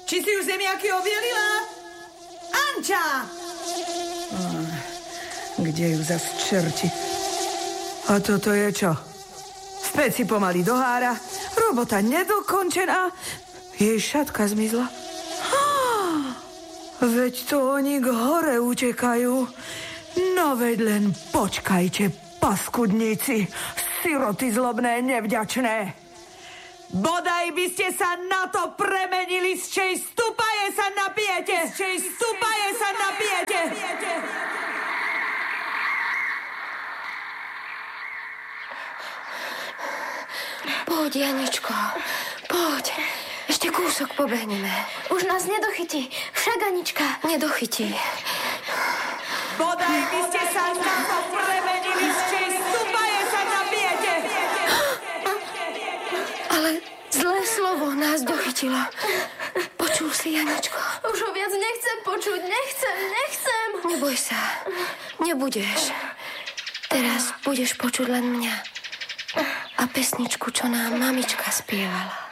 Či si už zemiaky obielila? Anča! Kde ju zas čerti? A toto je čo? V peci pomaly dohára, robota nedokončená, jej šatka zmizla. Veď to oni k hore utekajú. No veď len počkajte, paskudníci, siroty zlobné, nevďačné. Bodaj by ste sa na to premenili, z čej stupaje sa napijete, z čej stupaje sa napijete. Poď, Janičko, poď. Ešte kúsok pobehneme. Už nás nedochytí, však Anička. Nedochytí. Bodaj by ste sa na to premenili, z čej stupaje sa napijete. Ale zlé slovo nás dochytilo. Počul si, Janičko? Už ho viac nechcem počuť, nechcem. Neboj sa, nebudeš. Teraz budeš počuť len mňa. A pesničku, čo nám mamička spievala.